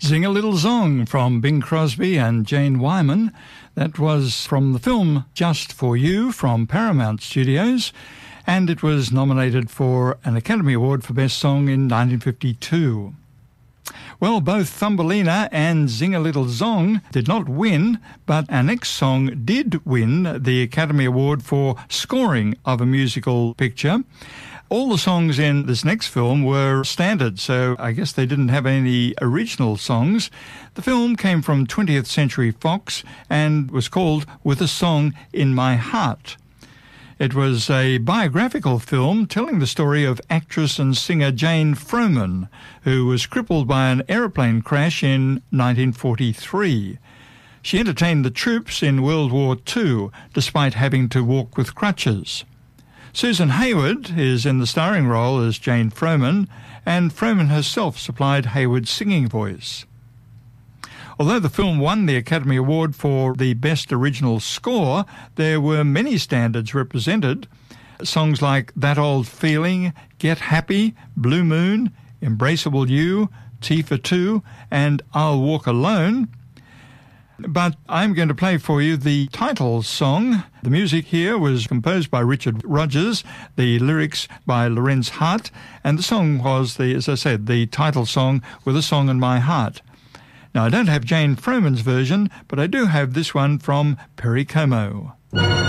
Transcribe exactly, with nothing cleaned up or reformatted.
Sing a Little Song from Bing Crosby and Jane Wyman. That was from the film Just for You from Paramount Studios, and it was nominated for an Academy Award for Best Song in nineteen fifty-two. Well, both Thumbelina and Sing a Little Song did not win, but our next song did win the Academy Award for Scoring of a Musical Picture. All the songs in this next film were standard, so I guess they didn't have any original songs. The film came from twentieth Century Fox and was called With a Song in My Heart. It was a biographical film telling the story of actress and singer Jane Froman, who was crippled by an aeroplane crash in nineteen forty-three. She entertained the troops in World War Two, despite having to walk with crutches. Susan Hayward is in the starring role as Jane Froman, and Froman herself supplied Hayward's singing voice. Although the film won the Academy Award for the Best Original Score, there were many standards represented. Songs like That Old Feeling, Get Happy, Blue Moon, Embraceable You, Tea for Two, and I'll Walk Alone. But I'm going to play for you the title song. The music here was composed by Richard Rodgers, the lyrics by Lorenz Hart, and the song was, the, as I said, the title song, With a Song in My Heart. Now, I don't have Jane Froman's version, but I do have this one from Perry Como.